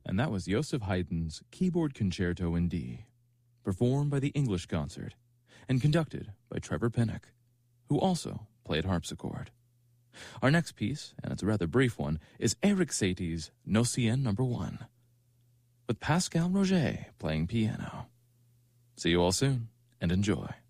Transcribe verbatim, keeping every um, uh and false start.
And that was Joseph Haydn's Keyboard Concerto in D, performed by the English Concert and conducted by Trevor Pinnock, who also played harpsichord. Our next piece, and it's a rather brief one, is Erik Satie's Nocien Number One, with Pascal Roger playing piano. See you all soon, and enjoy.